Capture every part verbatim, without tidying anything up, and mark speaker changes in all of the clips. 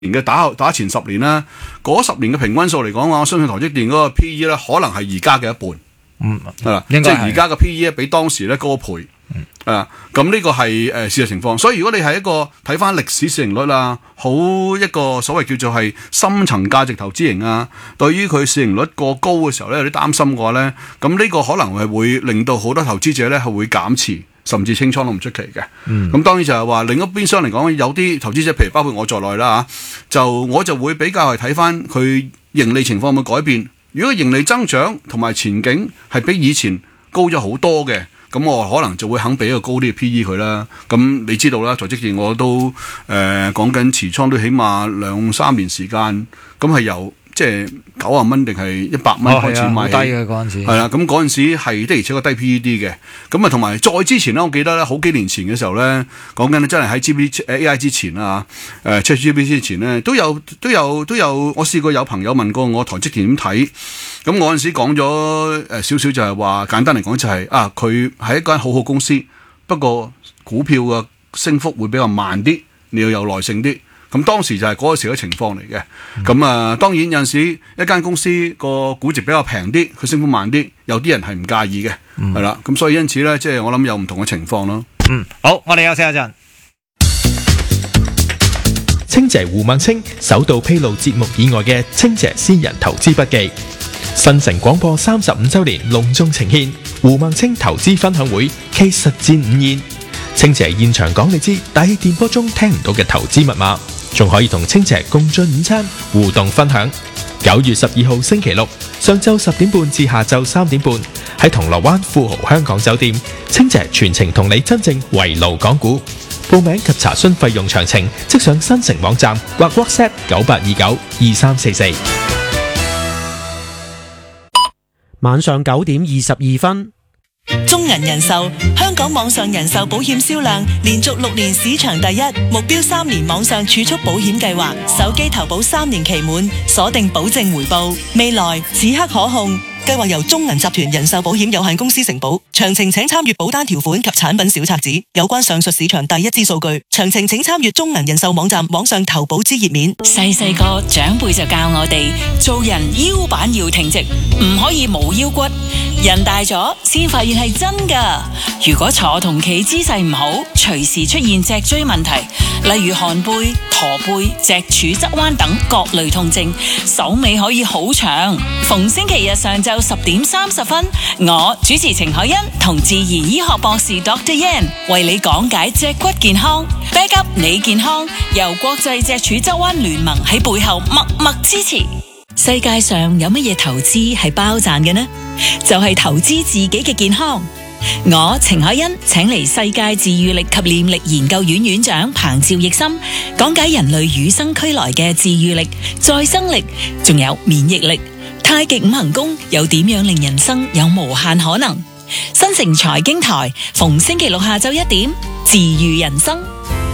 Speaker 1: 年嘅打打前十年啦，嗰十年嘅平均數嚟講話，我相信台積電嗰個 P E 咧，可能係而家嘅一半。
Speaker 2: 嗯，
Speaker 1: 係啦，即係而家嘅 P E 比當時咧高一倍。
Speaker 2: 嗯，
Speaker 1: 啊，咁呢個係誒事實情況。所以如果你係一個睇翻歷史市盈率啦，好一個所謂叫做係深層價值投資型啊，對於佢市盈率過高嘅時候咧，有啲擔心嘅話咧，咁呢個可能係會令到好多投資者咧係會減持。甚至清倉都唔出奇嘅，咁、嗯、當然就係話另一邊廂嚟講，有啲投資者，譬如包括我在內啦嚇，就我就會比較係睇翻佢盈利情況有冇改變。如果盈利增長同埋前景係比以前高咗好多嘅，咁我可能就會肯俾一個高啲嘅 P E 佢啦。咁你知道啦，在職前我都誒講緊持倉都起碼兩三年時間，咁係由即係九啊蚊定係一百蚊開始買，好、
Speaker 2: 哦、低嘅嗰陣時，
Speaker 1: 係啦，咁嗰陣時係的而且確低 P E 啲嘅，咁啊同埋再之前咧，我記得咧好幾年前嘅時候咧，講緊咧真係喺 G P A I 之前啊，誒 ChatGPT 之前咧都有都有都有，我試過有朋友問過我台積電點睇，咁我嗰陣時講咗誒少少就係話簡單嚟講就係、是、啊佢係一間好好公司，不過股票嘅升幅會比較慢啲，你要有耐性啲。咁當時就係嗰個時嘅情況嚟嘅，咁、嗯、啊當然有陣時一間公司個估值比較平啲，佢升幅慢啲，有啲人係唔介意嘅，係啦、嗯，咁所以因此咧，即係我諗有唔同嘅情況咯。
Speaker 2: 嗯，好，我哋休息一陣。
Speaker 3: 清姐胡孟青首度披露節目以外嘅清姐私人投資筆記。新城廣播三十五周年隆重呈獻胡孟青投資分享會暨實戰午宴。清姐現場講你知，大氣電波中聽唔到嘅投資密碼，仲可以同清姐共進午餐互動分享。九月十二號星期六上晝十點半至下晝三點半，喺銅鑼灣富豪香港酒店，清姐全程同你真正圍爐講股。報名及查詢費用詳情，即上新城網站或 WhatsApp 九八二九二三四四。
Speaker 4: 晚上九點二十二分。
Speaker 5: 中銀人壽香港網上人壽保險銷量連續六年市場第一，目標三年網上儲蓄保險計劃，手機投保三年期滿，鎖定保證回報，未來此刻可控。計劃由中銀集團人壽保險有限公司承保，詳情請參閱保單條款及產品小冊子。有關上述市場第一支數據，詳情請參閱中銀人壽網站網上投保之頁面。
Speaker 6: 細細個長輩就教我哋做人腰板要挺直，唔可以冇腰骨。人大咗先發現係真㗎。如果坐同企姿勢唔好，隨時出現脊椎問題，例如寒背、駝背、脊柱側彎等各類痛症，手尾可以好長。逢星期日上晝十點三十分，我主持程海欣同自然醫學博士 Doctor Yan 為你講解脊骨健康 ，back up 你健康，由國際脊柱側彎聯盟喺背後默默支持。世界上有乜嘢投資係包賺嘅呢？就係、是、投資自己嘅健康。我程海欣請嚟世界治癒力及念力研究院院長彭趙奕森講解人類與生俱來嘅治癒力、再生力，仲有免疫力。太極五行功又點樣令人生有無限可能？新城財經台逢星期六下晝一點，治癒人生。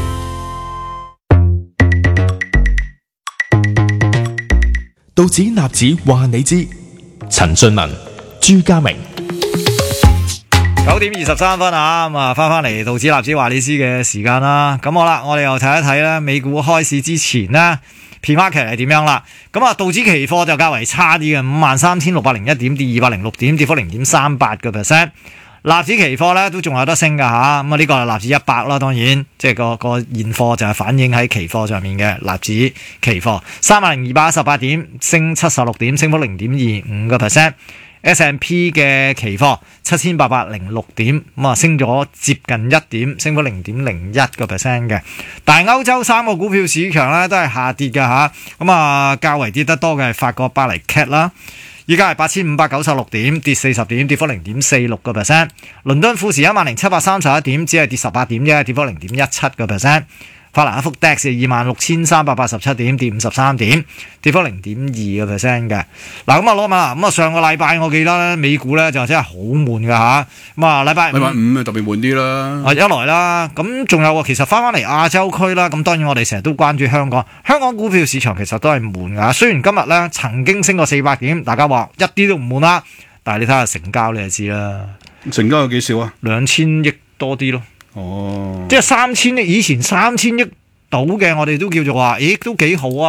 Speaker 3: 道指納指話你知，陳俊文、朱家明。
Speaker 2: 九點二十三分啊，咁啊翻翻嚟道指納指話你知嘅時間啦。咁好啦，我哋又睇一睇咧，美股開市之前呢 Pre-market 係點樣啦？咁啊，道指期貨就較為差啲嘅，五萬三千六百零一點，跌二百零六點，跌幅零點三八個 percent。納指期貨咧都仲有得升噶吓，咁啊呢個係納指一百啦，當然即係個個現貨就係反映喺期貨上面嘅納指期貨，三萬零二百一十八點，升七十六點，升幅零點二五個 percent。S and P 嘅期貨七千八百零六點，咁啊升咗接近一點，升咗零點零一個 percent 嘅。但係歐洲三個股票市場咧都係下跌嘅吓，咁啊較為跌得多嘅係法國巴黎 C A C 啦，依家係八千五百九十六點，跌四十點，跌幅零點四六個 percent。倫敦富時一萬零七百三十一點，只係跌十八點啫，跌幅零點一七個 percent。法蘭克福 D A X 二萬六千三百八十七點，跌五十三點，跌幅零點二個 percent 嘅。嗱咁啊攞嘛，咁啊上個禮拜我記得咧美股咧就真係好悶噶吓，咁啊禮拜
Speaker 1: 禮拜五啊特別悶啲啦。
Speaker 2: 啊一來啦，咁仲有其實翻翻嚟亞洲區啦，咁當然我哋成日都關注香港，香港股票市場其實都係悶噶。雖然今日咧曾經升過四百點，大家話一啲都唔悶啦，但係你睇下成交你就知啦。
Speaker 1: 成交有幾少啊？
Speaker 2: 兩千億多啲咯。
Speaker 1: 哦，
Speaker 2: 即係三千億，以前三千億到嘅，我哋都叫做話，咦，都幾好啊！